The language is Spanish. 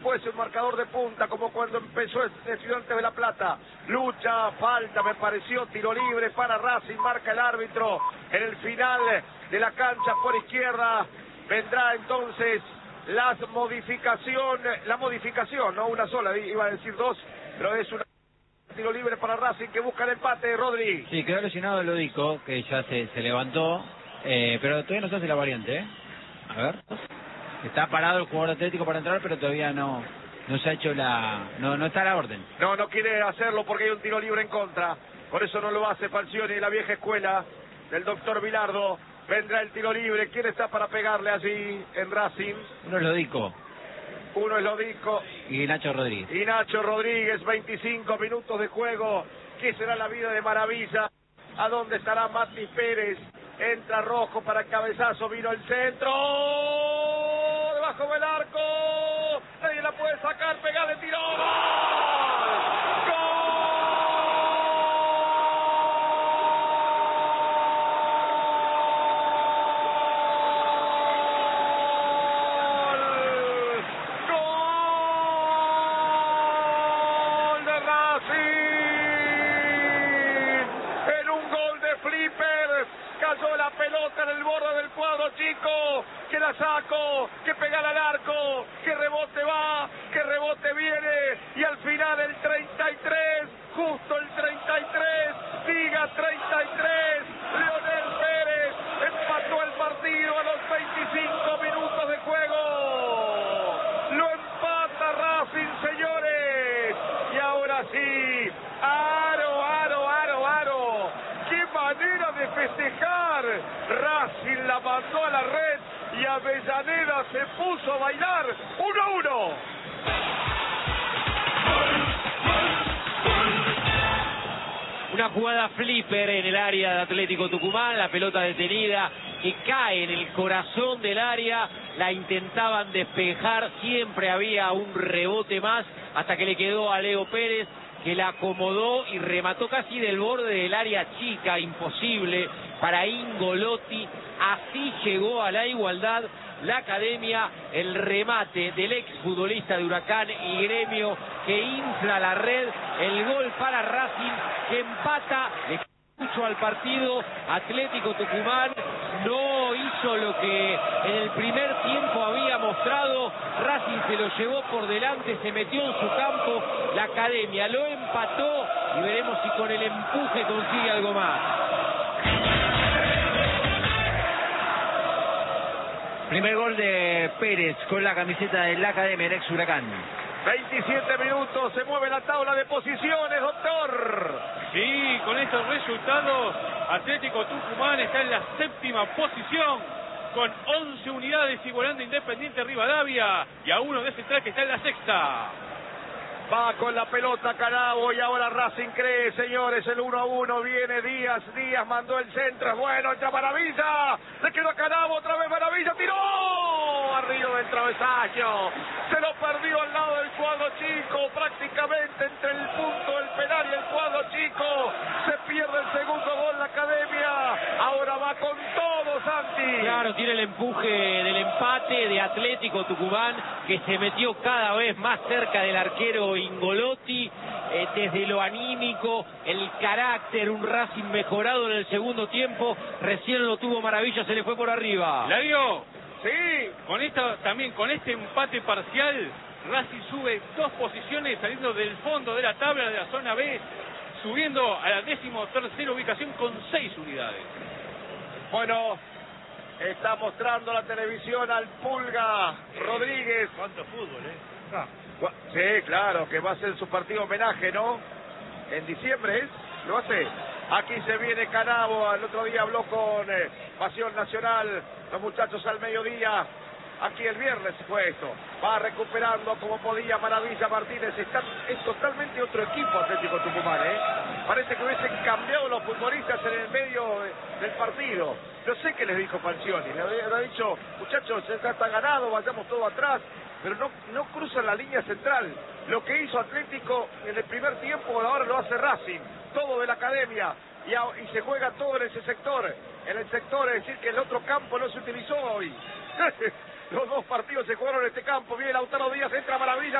fuese un marcador de punta, como cuando empezó Estudiantes de La Plata. Lucha, falta, me pareció, tiro libre para Racing, marca el árbitro. En el final de la cancha por izquierda vendrá entonces la modificación, no una sola, iba a decir dos, pero es una tiro libre para Racing que busca el empate, Rodri. Sí, quedó lesionado el Lodico, que ya se levantó, pero todavía no se hace la variante, A ver, está parado el jugador Atlético para entrar, pero todavía no se ha hecho no está a la orden. No quiere hacerlo porque hay un tiro libre en contra, por eso no lo hace Falcioni de la vieja escuela del doctor Bilardo. Vendrá el tiro libre. ¿Quién está para pegarle allí en Racing? Uno es Lodico. Y Nacho Rodríguez. 25 minutos de juego. ¿Qué será la vida de Maravilla? ¿A dónde estará Mati Pérez? Entra Rojo para el cabezazo. Vino el centro. Debajo del arco. Nadie la puede sacar. Pegale, tiró. Cayó la pelota en el borde del cuadro chico, que la saco, que pegala al arco, que rebote va, que rebote viene, y al final el 33, justo el 33, diga 33, Leonel Pérez empató el partido a los 25 minutos de juego, lo empata Racing, señores, y ahora sí, aro, qué manera de festejar. Racing la mandó a la red y Avellaneda se puso a bailar. 1-1. Una jugada flipper en el área de Atlético Tucumán, la pelota detenida que cae en el corazón del área, la intentaban despejar, siempre había un rebote más hasta que le quedó a Leo Pérez, que la acomodó y remató casi del borde del área chica, imposible para Ingolotti. Así llegó a la igualdad la Academia, el remate del exfutbolista de Huracán y Gremio que infla la red, el gol para Racing que empata, le mucho al partido. Atlético Tucumán no hizo lo que en el primer tiempo había mostrado. Racing se lo llevó por delante, se metió en su campo, la Academia lo empató y veremos si con el empuje consigue algo más. Primer gol de Pérez con la camiseta de la Academia, el ex Huracán. 27 minutos, se mueve la tabla de posiciones, doctor. Sí, con estos resultados, Atlético Tucumán está en la séptima posición, con 11 unidades, igualando Independiente Rivadavia, y a uno de Central que está en la sexta. Va con la pelota Canavo y ahora Racing cree, señores, el 1-1, viene Díaz mandó el centro, es bueno, entra Maravilla, le quedó a Canavo, otra vez Maravilla, tiró, arriba del travesaño, se lo perdió al lado del cuadro chico, prácticamente entre el punto del penal y el cuadro chico, se pierde el segundo gol la Academia, ahora va con todo, Santi. Claro, tiene el empuje del empate de Atlético Tucumán, que se metió cada vez más cerca del arquero Ingolotti, desde lo anímico, el carácter, un Racing mejorado en el segundo tiempo, recién lo tuvo Maravilla, se le fue por arriba. ¿La vio? Sí. También con este empate parcial, Racing sube 2 posiciones, saliendo del fondo de la tabla de la zona B, subiendo a la 13ª ubicación con 6 unidades. Bueno, está mostrando la televisión al Pulga Rodríguez. ¿Cuánto fútbol, Sí, claro, que va a ser su partido homenaje, ¿no? En diciembre, lo hace. Aquí se viene Canavo, el otro día habló con Pasión Nacional, los muchachos al mediodía. Aquí el viernes fue esto. Va recuperando como podía Maravilla Martínez. Es totalmente otro equipo Atlético Tucumán, Parece que hubiesen cambiado los futbolistas en el medio del partido. Yo sé que les dijo Falcioni. Le ha dicho, muchachos, ya está ganado, vayamos todo atrás. Pero no cruzan la línea central. Lo que hizo Atlético en el primer tiempo, ahora lo hace Racing. Todo de la Academia. Y se juega todo en ese sector. En el sector, es decir, que el otro campo no se utilizó hoy. Los dos partidos se jugaron en este campo. Viene Lautaro Díaz, entra Maravilla.